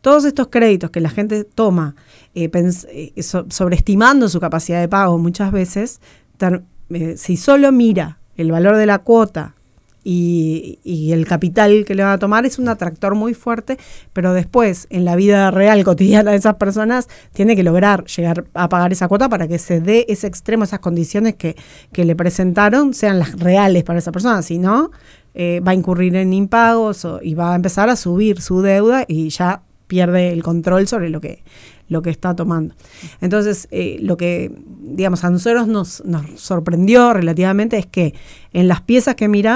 todos estos créditos que la gente toma sobreestimando su capacidad de pago muchas veces, si solo mira el valor de la cuota y el capital que le van a tomar, es un atractor muy fuerte, pero después, en la vida real, cotidiana de esas personas, tiene que lograr llegar a pagar esa cuota para que se dé ese extremo, esas condiciones que le presentaron, sean las reales para esa persona. Si no, va a incurrir en impagos y va a empezar a subir su deuda y ya pierde el control sobre lo que está tomando. Entonces, lo que, digamos, a nosotros nos sorprendió relativamente es que en las piezas que miramos,